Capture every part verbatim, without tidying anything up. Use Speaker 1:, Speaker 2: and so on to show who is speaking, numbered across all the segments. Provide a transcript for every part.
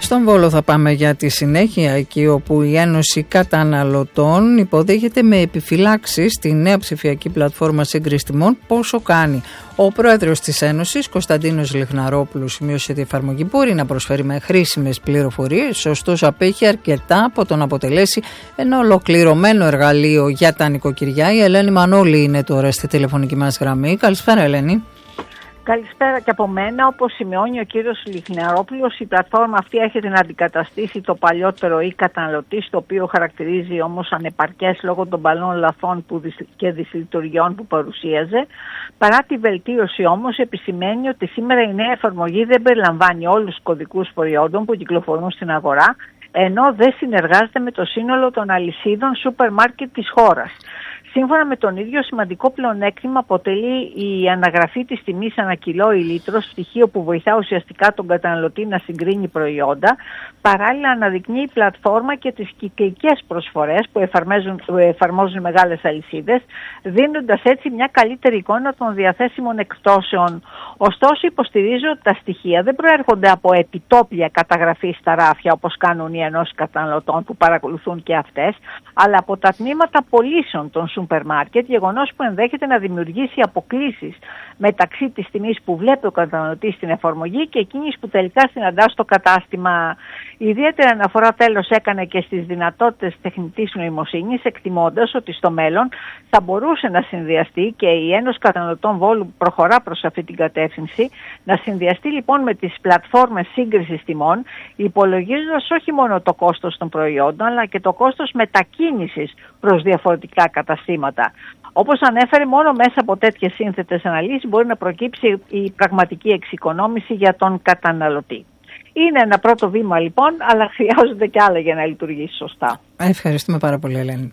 Speaker 1: Στον Βόλο θα πάμε για τη συνέχεια, εκεί όπου η Ένωση Καταναλωτών υποδέχεται με επιφυλάξεις τη νέα ψηφιακή πλατφόρμα σύγκρισης τιμών Πόσο Κάνει. Ο πρόεδρος της Ένωσης, Κωνσταντίνος Λιχναρόπουλος, σημείωσε ότι η εφαρμογή μπορεί να προσφέρει με χρήσιμες πληροφορίες, ωστόσο απέχει αρκετά από το να αποτελέσει ένα ολοκληρωμένο εργαλείο για τα νοικοκυριά. Η Ελένη Μανώλη είναι τώρα στη τηλεφωνική μας γραμμή. Καλησπέρα, Ελένη.
Speaker 2: Καλησπέρα και από μένα. Όπως σημειώνει ο κύριος Λιχναρόπουλος, η πλατφόρμα αυτή έρχεται να αντικαταστήσει το παλιότερο e-καταναλωτή, το οποίο χαρακτηρίζει όμως ανεπαρκές λόγω των παλών λαθών που και δυσλειτουργιών που παρουσίαζε. Παρά τη βελτίωση όμως, επισημαίνει ότι σήμερα η νέα εφαρμογή δεν περιλαμβάνει όλους τους κωδικούς προϊόντων που κυκλοφορούν στην αγορά, ενώ δεν συνεργάζεται με το σύνολο των αλυσίδων σούπερ μάρκετ της χώρας. Σύμφωνα με τον ίδιο, σημαντικό πλεονέκτημα αποτελεί η αναγραφή της τιμής ανά κιλό ή λίτρο, στοιχείο που βοηθά ουσιαστικά τον καταναλωτή να συγκρίνει προϊόντα. Παράλληλα, αναδεικνύει η πλατφόρμα και τις κυκλικές προσφορές που εφαρμόζουν, εφαρμόζουν μεγάλες αλυσίδες, δίνοντας έτσι μια καλύτερη εικόνα των διαθέσιμων εκπτώσεων. Ωστόσο, υποστηρίζω ότι τα στοιχεία δεν προέρχονται από επιτόπια καταγραφή στα ράφια, όπως κάνουν οι ενώσεις καταναλωτών που παρακολουθούν και αυτές, αλλά από τα τμήματα πωλήσεων των σούπερ μάρκετ, γεγονός που ενδέχεται να δημιουργήσει αποκλίσεις μεταξύ της τιμής που βλέπει ο καταναλωτής στην εφαρμογή και εκείνης που τελικά συναντά στο κατάστημα. Ιδιαίτερη αναφορά τέλος έκανε και στις δυνατότητες τεχνητής νοημοσύνης, εκτιμώντας ότι στο μέλλον θα μπορούσε να συνδυαστεί, και η Ένωση Καταναλωτών Βόλου προχωρά προς αυτή την κατεύθυνση, να συνδυαστεί λοιπόν με τις πλατφόρμες σύγκρισης τιμών, υπολογίζοντας όχι μόνο το κόστος των προϊόντων, αλλά και το κόστος μετακίνησης προς διαφορετικά καταστήματα. Όπως ανέφερε, μόνο μέσα από τέτοιες σύνθετες αναλύσεις μπορεί να προκύψει η πραγματική εξοικονόμηση για τον καταναλωτή. Είναι ένα πρώτο βήμα λοιπόν, αλλά χρειάζονται και άλλα για να λειτουργήσει σωστά.
Speaker 1: Ευχαριστούμε πάρα πολύ, Ελένη.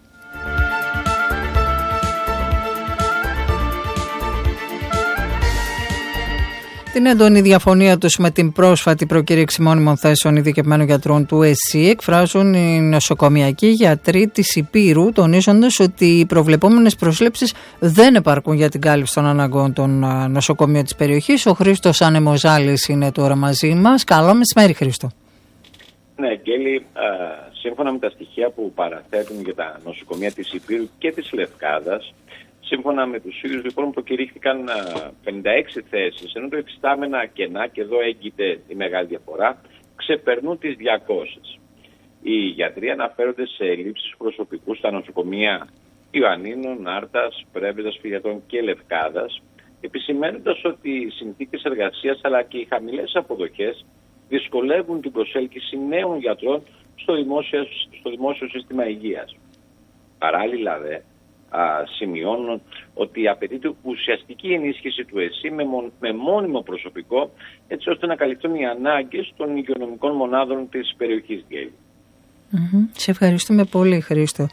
Speaker 1: Την έντονη διαφωνία τους με την πρόσφατη προκήρυξη μόνιμων θέσεων ειδικευμένων γιατρών του ΕΣΥ εκφράζουν οι νοσοκομιακοί γιατροί της Υπήρου, τονίζοντας ότι οι προβλεπόμενες προσλήψεις δεν επαρκούν για την κάλυψη των αναγκών των νοσοκομείων της περιοχής. Ο Χρήστος Ανεμοζάλης είναι τώρα μαζί μας. Καλό μεσημέρι, Χρήστο.
Speaker 3: Ναι, Γκέλη, σύμφωνα με τα στοιχεία που παραθέτουν για τα νοσοκομεία της Υπήρου και της Λευκάδας, σύμφωνα με τους ίδιους λοιπόν προκηρύχθηκαν πενήντα έξι θέσεις, ενώ το υφιστάμενα κενά, και εδώ έγκυται η μεγάλη διαφορά, ξεπερνούν τις διακόσιες. Οι γιατροί αναφέρονται σε ελλείψεις προσωπικού στα νοσοκομεία Ιωαννίνων, Άρτας, Πρέβεζας, Φυγιατών και Λευκάδας, επισημαίνοντας ότι οι συνθήκες εργασίας αλλά και οι χαμηλές αποδοχές δυσκολεύουν την προσέλκυση νέων γιατρών στο δημόσιο, στο δημόσιο σύστημα υγείας. Παράλληλα δε, Α, σημειώνουν ότι απαιτείται ουσιαστική ενίσχυση του ΕΣΥ με, μον, με μόνιμο προσωπικό, έτσι ώστε να καλυφθούν οι ανάγκες των υγειονομικών μονάδων της περιοχής Γκέλη.
Speaker 1: Mm-hmm. Σε ευχαριστούμε πολύ, Χρήστο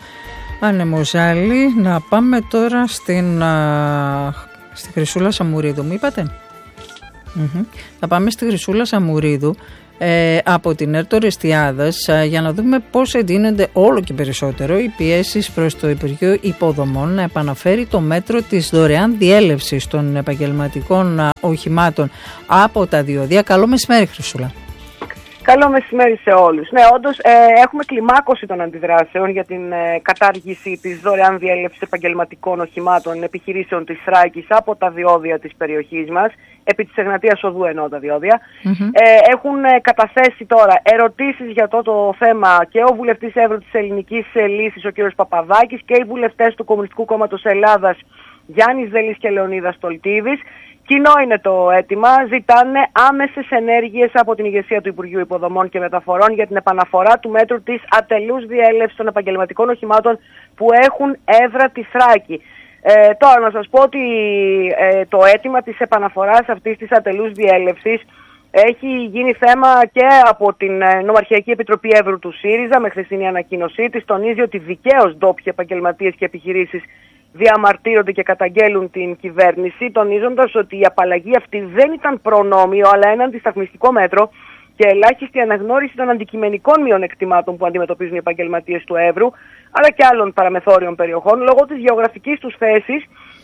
Speaker 1: Ανεμοζάλη. Να πάμε τώρα στην, α, στη Χρυσούλα Σαμουρίδου, μου είπατε? Mm-hmm. Θα πάμε στη Χρυσούλα Σαμουρίδου Ε, από την ΕΡΤΟ Ρεστιάδας για να δούμε πώς εντείνονται όλο και περισσότερο οι πιέσεις προς το Υπουργείο Υποδομών να επαναφέρει το μέτρο της δωρεάν διέλευσης των επαγγελματικών οχημάτων από τα διόδια. Καλό μεσημέρι, Χρυσούλα.
Speaker 4: Καλό μεσημέρι σε όλους. Ναι, όντως ε, έχουμε κλιμάκωση των αντιδράσεων για την ε, κατάργηση της δωρεάν διέλευσης επαγγελματικών οχημάτων επιχειρήσεων της Θράκης από τα διόδια της περιοχής μας, επί της Εγνατίας Οδού εννοώ τα διόδια. Mm-hmm. Ε, έχουν ε, καταθέσει τώρα ερωτήσεις για αυτό το θέμα και ο βουλευτής Εύρου της Ελληνικής Λύσης, ο κ. Παπαδάκης, και οι βουλευτές του Κομμουνιστικού Κόμματος Ελλάδας, Γιάννης Δελής και Λεωνίδας Τολτίδης. Κοινό είναι το αίτημα, ζητάνε άμεσες ενέργειες από την ηγεσία του Υπουργείου Υποδομών και Μεταφορών για την επαναφορά του μέτρου της ατελούς διέλευσης των επαγγελματικών οχημάτων που έχουν έδρα τη Θράκη. Ε, τώρα να σας πω ότι ε, το αίτημα της επαναφοράς αυτής της ατελούς διέλευσης έχει γίνει θέμα και από την Νομαρχιακή Επιτροπή Εύρου του ΣΥΡΙΖΑ με χθεσινή ανακοίνωσή της. Τονίζει ότι δικαίως ντόπιοι επαγγελματίες και επιχειρήσεις διαμαρτύρονται και καταγγέλουν την κυβέρνηση, τονίζοντας ότι η απαλλαγή αυτή δεν ήταν προνόμιο αλλά ένα αντισταθμιστικό μέτρο και ελάχιστη αναγνώριση των αντικειμενικών μειονεκτημάτων που αντιμετωπίζουν οι επαγγελματίες του Εύρου αλλά και άλλων παραμεθόριων περιοχών λόγω της γεωγραφικής τους θέσης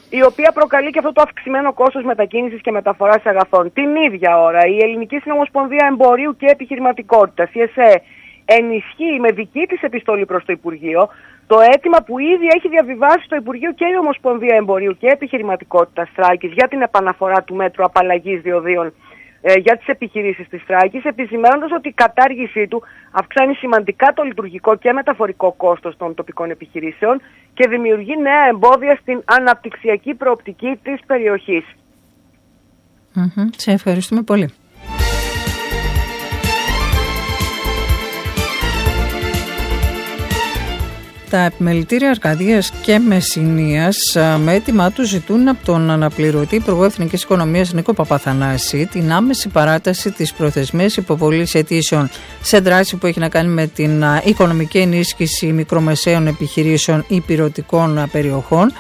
Speaker 4: η οποία προκαλεί και αυτό το αυξημένο κόστος μετακίνησης και μεταφοράς αγαθών. Την ίδια ώρα η Ελληνική Συνομοσπονδία Εμπορίου και Επιχειρηματικότητας, η ΕΣΕ, ενισχύει με δική της επιστολή προς το Υπουργείο το αίτημα που ήδη έχει διαβιβάσει στο Υπουργείο και η Ομοσπονδία Εμπορίου και Επιχειρηματικότητας Θράκης για την επαναφορά του μέτρου απαλλαγής διοδίων ε, για τις επιχειρήσεις της Θράκης, επισημαίνοντας ότι η κατάργησή του αυξάνει σημαντικά το λειτουργικό και μεταφορικό κόστος των τοπικών επιχειρήσεων και δημιουργεί νέα εμπόδια στην αναπτυξιακή προοπτική της περιοχής.
Speaker 1: Mm-hmm. Σε ευχαριστούμε πολύ. Τα επιμελητήρια Αρκαδίας και Μεσσηνίας με έτοιμά τους ζητούν από τον αναπληρωτή Υπουργό Εθνικής Οικονομίας Νίκο Παπαθανάση την άμεση παράταση της προθεσμίας υποβολής αιτήσεων σε δράση που έχει να κάνει με την οικονομική ενίσχυση μικρομεσαίων επιχειρήσεων υπηρετικών περιοχών,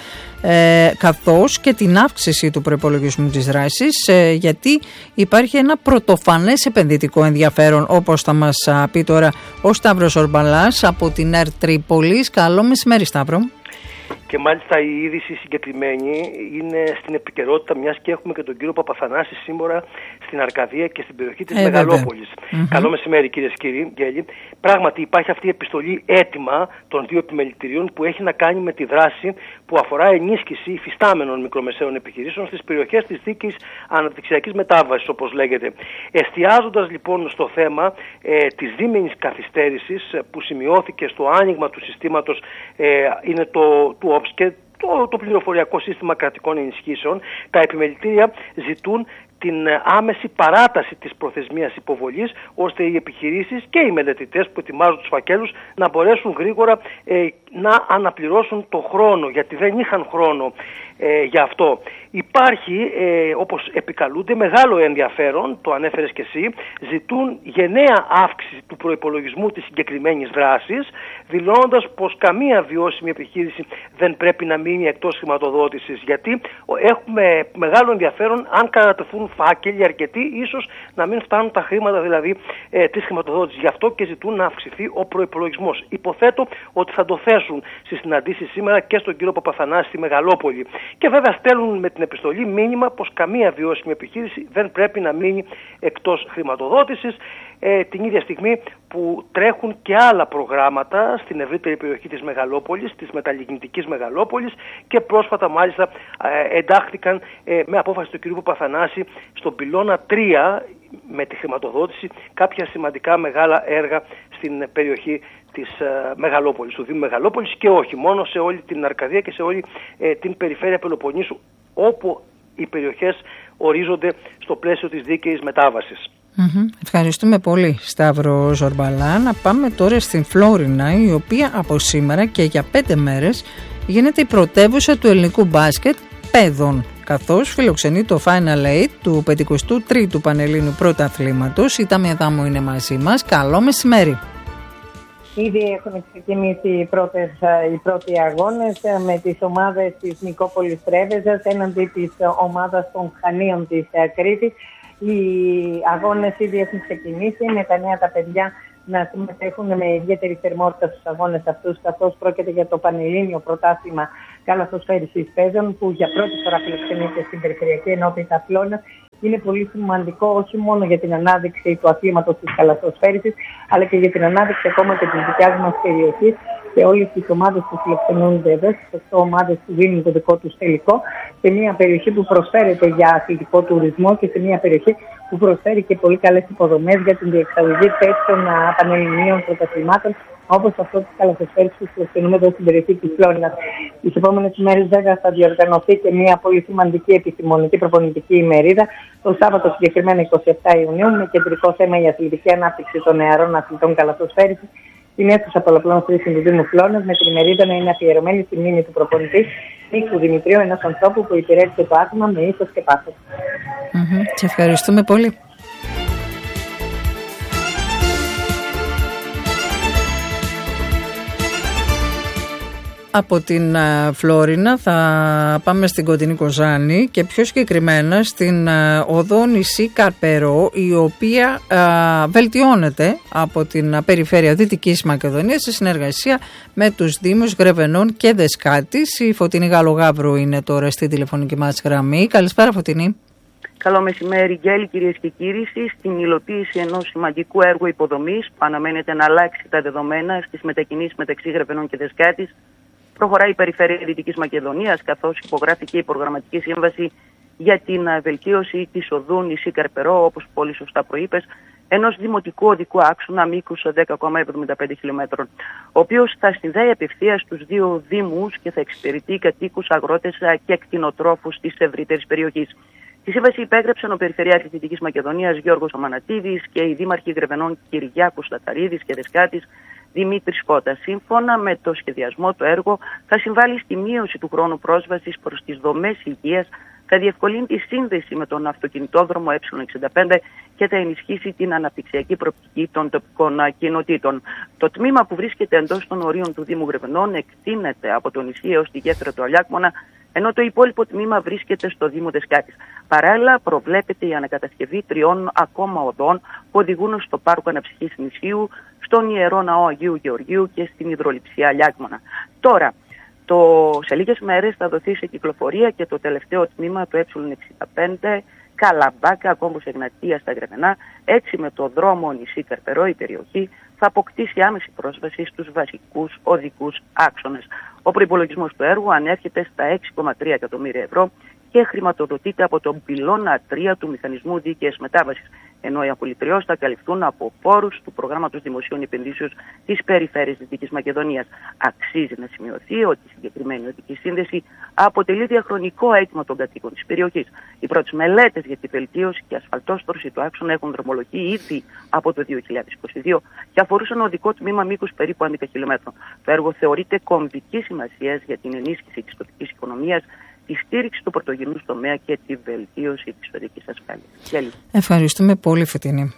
Speaker 1: Ε, καθώς και την αύξηση του προϋπολογισμού της δράσης, ε, γιατί υπάρχει ένα πρωτοφανές επενδυτικό ενδιαφέρον, όπως θα μας α, πει τώρα ο Σταύρος Ορμπαλάς από την ΕΡΤ Τρίπολης. Καλό μεσημέρι, Σταύρο.
Speaker 5: Και μάλιστα η είδηση συγκεκριμένη είναι στην επικαιρότητα, μιας και έχουμε και τον κύριο Παπαθανάση σήμερα στην Αρκαδία και στην περιοχή της ε, Μεγαλόπολης. Mm-hmm. Καλό μεσημέρι, κυρίες και κύριοι. Γέλη. Πράγματι υπάρχει αυτή η επιστολή έτοιμα των δύο επιμελητηρίων που έχει να κάνει με τη δράση που αφορά ενίσχυση υφιστάμενων μικρομεσαίων επιχειρήσεων στις περιοχές της δίκαιης αναπτυξιακής μετάβασης, όπως λέγεται. Εστιάζοντας λοιπόν στο θέμα ε, της δίμηνης καθυστέρησης που σημειώθηκε στο άνοιγμα του συστήματος, ε, είναι το του και το, το πληροφοριακό σύστημα κρατικών ενισχύσεων, τα επιμελητήρια ζητούν την άμεση παράταση της προθεσμίας υποβολής, ώστε οι επιχειρήσεις και οι μελετητές που ετοιμάζουν τους φακέλους να μπορέσουν γρήγορα ε, να αναπληρώσουν το χρόνο, γιατί δεν είχαν χρόνο ε, για αυτό. Υπάρχει, ε, όπως επικαλούνται, μεγάλο ενδιαφέρον, το ανέφερες και εσύ, ζητούν γενναία αύξηση του προϋπολογισμού της συγκεκριμένης δράσης, δηλώνοντας πως καμία βιώσιμη επιχείρηση δεν πρέπει να μείνει εκτός χρηματοδότησης, γιατί έχουμε μεγάλο ενδιαφέρον αν κατατεθούν φάκελοι αρκετοί, ίσως να μην φτάνουν τα χρήματα δηλαδή ε, της χρηματοδότησης. Γι' αυτό και ζητούν να αυξηθεί ο προϋπολογισμός. Υποθέτω ότι θα το θέσουν στις συναντήσεις σήμερα και στον κύριο Παπαθανάση στη Μεγαλόπολη. Και βέβαια στέλνουν με την επιστολή μήνυμα πως καμία βιώσιμη επιχείρηση δεν πρέπει να μείνει εκτός χρηματοδότησης, ε, την ίδια στιγμή που τρέχουν και άλλα προγράμματα στην ευρύτερη περιοχή της Μεγαλόπολης, της μεταλλιγνητικής Μεγαλόπολης, και πρόσφατα μάλιστα ε, εντάχθηκαν ε, με απόφαση του κ. Παπαθανάση στον πυλώνα τρία με τη χρηματοδότηση κάποια σημαντικά μεγάλα έργα στην περιοχή της uh, Μεγαλόπολης, του Δήμου Μεγαλόπολης, και όχι μόνο, σε όλη την Αρκαδία και σε όλη ε, την περιφέρεια Πελοποννήσου, όπου οι περιοχές ορίζονται στο πλαίσιο της δίκαιης μετάβασης.
Speaker 1: Mm-hmm. Ευχαριστούμε πολύ, Σταύρο Ζορμπαλά. Να πάμε τώρα στην Φλόρινα, η οποία από σήμερα και για πέντε μέρες γίνεται η πρωτεύουσα του ελληνικού μπάσκετ παιδών, καθώς φιλοξενεί το Final Eight του πενηκοστού τρίτου Πανελλήνιου Πρωταθλήματος. Η Τάμια Δάμου είναι μαζί μας. Καλό μεσημέρι.
Speaker 6: Ήδη έχουν ξεκινήσει οι, πρώτες, οι πρώτοι αγώνες με τις ομάδες της Νικόπολης Τρέβεζας έναντι της ομάδας των Χανίων της Κρήτης. Οι αγώνες ήδη έχουν ξεκινήσει, με τα νέα τα παιδιά να συμμετέχουν με ιδιαίτερη θερμότητα στους αγώνες αυτούς, καθώς πρόκειται για το Πανελλήνιο Πρωτάθλημα Καλαθοσφαίρισης Παίζων, που για πρώτη φορά φιλοξενείται στην Περιφερειακή Ενότητα Φλόρινα. Είναι πολύ σημαντικό όχι μόνο για την ανάδειξη του αθλήματος της καλαθοσφαίρισης, αλλά και για την ανάδειξη ακόμα και της δικιάς μας περιοχής, και όλες τις ομάδες που φιλοξενούνται εδώ, τις οκτώ ομάδες που δίνουν το δικό τους τελικό, σε μια περιοχή που προσφέρεται για αθλητικό τουρισμό και σε μια περιοχή που προσφέρει και πολύ καλές υποδομές για την διεξαγωγή τέτοιων πανελληνίων πρωταθλημάτων, όπως αυτό της καλαθοσφαίρισης που φιλοξενούμε εδώ στην περιοχή της Φλόρινας. Τις επόμενες ημέρες βέβαια θα διοργανωθεί και μια πολύ σημαντική επιστημονική προπονητική ημερίδα, το Σάββατο συγκεκριμένα εικοστή εβδόμη Ιουνίου, με κεντρικό θέμα η αθλητική ανάπτυξη των νεαρών αθλητών καλαθοσφαίρισης στην αίθουσα πολλαπλών χρήσεων του Δήμου Φλόρινας, με την ημερίδα να είναι αφιερωμένη στη μνήμη του προπονητή Νίκου Δημητρίου, ενός ανθρώπου που υπηρέτησε το άθλημα με ήθος και πάθος.
Speaker 1: Mm-hmm. Σε ευχαριστούμε πολύ. Από την Φλόρινα θα πάμε στην κοντινή Κοζάνη και πιο συγκεκριμένα στην οδό νησί Καρπερό, η οποία α, βελτιώνεται από την περιφέρεια Δυτικής Μακεδονίας σε συνεργασία με τους Δήμους Γρεβενών και Δεσκάτης. Η Φωτεινή Γαλογάβρου είναι τώρα στη τηλεφωνική μας γραμμή. Καλησπέρα, Φωτεινή.
Speaker 4: Καλό μεσημέρι, Γκέλη, κυρίες και κύριοι. Στην υλοποίηση ενός σημαντικού έργου υποδομής που αναμένεται να αλλάξει τα δεδομένα στις μετακινήσεις μεταξύ Γρεβενών και Δεσκάτης, προχωράει η Περιφέρεια Δυτικής Μακεδονίας, καθώς υπογράφηκε η προγραμματική σύμβαση για την βελτίωση της οδού νησί Καρπερό, όπως πολύ σωστά προείπες, ενός δημοτικού οδικού άξονα μήκους δέκα κόμμα εβδομήντα πέντε χιλιόμετρων, ο οποίος θα συνδέει απευθείας τους δύο δήμους και θα εξυπηρετεί κατοίκους, αγρότες και κτηνοτρόφους της ευρύτερης περιοχής. Τη σύμβαση υπέγραψαν ο Περιφερειάρχης Δυτικής Μακεδονίας Γιώργος Αμανατίδης και οι δήμαρχοι Γρεβενών Κυριάκος Σταταρίδης και Δεσκάτης Δημήτρης Κώτα. Σύμφωνα με το σχεδιασμό, το έργο θα συμβάλλει στη μείωση του χρόνου πρόσβασης προς τις δομές υγείας, θα διευκολύνει τη σύνδεση με τον αυτοκινητόδρομο Ε εξήντα πέντε και θα ενισχύσει την αναπτυξιακή προοπτική των τοπικών κοινοτήτων. Το τμήμα που βρίσκεται εντός των ορίων του Δήμου Γρεβενών εκτείνεται από το νησί έως τη γέφυρα του Αλιάκμονα, ενώ το υπόλοιπο τμήμα βρίσκεται στο Δήμο Δεσκάτης. Παράλληλα, προβλέπεται η ανακατασκευή τριών ακόμα οδών που οδηγούν στο πάρκο αναψυχής νησίου, στον Ιερό Ναό Αγίου Γεωργίου και στην υδρολειψία Αλιάκμονα. Τώρα, το, σε λίγες μέρες θα δοθεί σε κυκλοφορία και το τελευταίο τμήμα του Ε εξήντα πέντε, Καλαμπάκα, Κόμπος Εγνατίας στα Γρεβενά. Έτσι, με το δρόμο νησί Καρπερό, η περιοχή θα αποκτήσει άμεση πρόσβαση στους βασικούς οδικούς άξονες. Ο προϋπολογισμός του έργου ανέρχεται στα έξι κόμμα τρία εκατομμύρια ευρώ και χρηματοδοτείται από τον πυλώνα τρία του Μηχανισμού Δίκαιης Μετάβασης, ενώ οι απολυτριώσεις θα καλυφθούν από πόρους του Προγράμματος Δημοσίων Επενδύσεων της Περιφέρειας Δυτικής Μακεδονίας. Αξίζει να σημειωθεί ότι η συγκεκριμένη οδική σύνδεση αποτελεί διαχρονικό αίτημα των κατοίκων της περιοχής. Οι πρώτες μελέτες για τη βελτίωση και ασφαλτόστρωση του άξονα έχουν δρομολογεί ήδη από το δύο χιλιάδες είκοσι δύο και αφορούσαν οδικό τμήμα μήκους περίπου έντεκα χιλιόμετρων. Το έργο θεωρείται κομβικής σημασίας για την ενίσχυση της τοπικής οικονομίας, τη στήριξη του πρωτογενούς τομέα και τη βελτίωση της οδικής ασφάλειας.
Speaker 1: Ευχαριστούμε πολύ, Φωτεινή.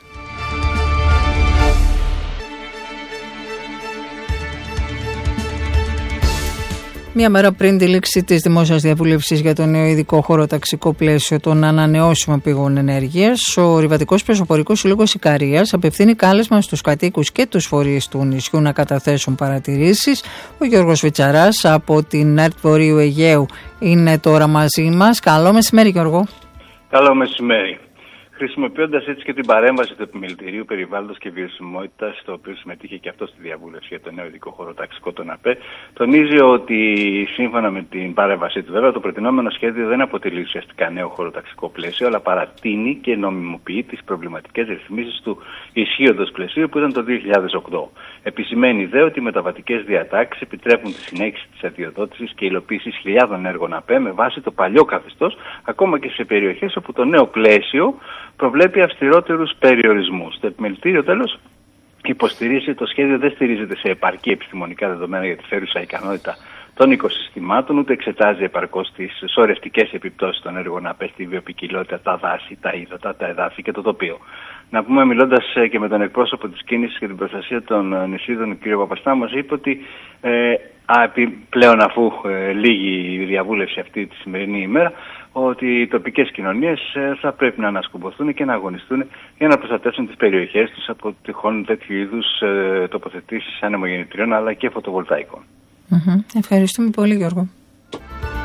Speaker 1: Μία μέρα πριν τη λήξη της δημόσιας διαβούλευσης για το νέο ειδικό χωροταξικό πλαίσιο των ανανεώσιμων πηγών ενέργειας, ο Ρηβατικός Πεζοπορικός Σύλλογος Ικαρίας απευθύνει κάλεσμα στους κατοίκους και τους φορείς του νησιού να καταθέσουν παρατηρήσεις. Ο Γιώργος Βιτσαράς από την ΕΡΤ Βορείου Αιγαίου είναι τώρα μαζί μας. Καλό μεσημέρι, Γιώργο.
Speaker 7: Καλό μεσημέρι. Χρησιμοποιώντας έτσι και την παρέμβαση του Επιμελητηρίου Περιβάλλοντος και Βιωσιμότητας, στο οποίο συμμετείχε και αυτό στη διαβούλευση για το νέο ειδικό χωροταξικό, τον ΑΠΕ, τονίζει ότι σύμφωνα με την παρέμβασή του, βέβαια, το προτινόμενο σχέδιο δεν αποτελεί ουσιαστικά νέο χωροταξικό πλαίσιο, αλλά παρατείνει και νομιμοποιεί τις προβληματικές ρυθμίσεις του ισχύοντος πλαισίου που ήταν το δύο χιλιάδες οκτώ. Επισημαίνει δε ότι οι μεταβατικές διατάξεις επιτρέπουν τη συνέχιση της αδειοδότησης και υλοποίησης χιλιάδων έργων ΑΠΕ με βάση το παλιό καθεστώς, ακόμα και σε περιοχές όπου το νέο πλαίσιο προβλέπει αυστηρότερους περιορισμούς. Το Επιμελητήριο, τέλος, υποστηρίζει ότι το σχέδιο δεν στηρίζεται σε επαρκή επιστημονικά δεδομένα για τη φέρουσα ικανότητα των οικοσυστημάτων, ούτε εξετάζει επαρκώς τις σωρευτικές επιπτώσεις των έργων ΑΠΕ στη βιοποικιλότητα, τα δάση, τα ύδατα, τα εδάφη και το τοπίο. Να πούμε, μιλώντας και με τον εκπρόσωπο της κίνησης για την προστασία των νησίδων, κ. Παπαστά, μας είπε ότι ε, πλέον αφού ε, λύγει η διαβούλευση αυτή τη σημερινή ημέρα, ότι οι τοπικές κοινωνίες ε, θα πρέπει να ανασκουμποθούν και να αγωνιστούν για να προστατεύσουν τις περιοχές τους από τυχόν τέτοιου είδους ε, τοποθετήσεις ανεμογεννητριών αλλά και φωτοβολταϊκών.
Speaker 1: Mm-hmm. Ευχαριστούμε πολύ, Γιώργο.